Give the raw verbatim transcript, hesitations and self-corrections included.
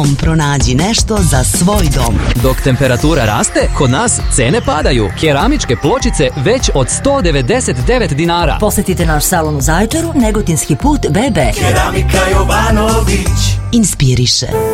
Pronađi nešto za svoj dom. Dok temperatura raste, kod nas cene padaju. Keramičke pločice već od sto devedeset devet dinara. Posetite naš salon u Zaječaru, Negotinski put B B. Keramika Jovanović Inspiriše.